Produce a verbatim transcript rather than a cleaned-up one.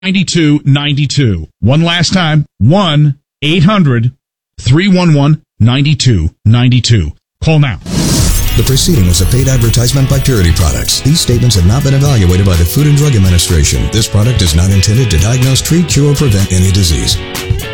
ninety-two ninety-two. One last time, one eight hundred three one one ninety-two ninety-two. Call now. The preceding was a paid advertisement by Purity Products. These statements have not been evaluated by the Food and Drug Administration. This product is not intended to diagnose, treat, cure, or prevent any disease.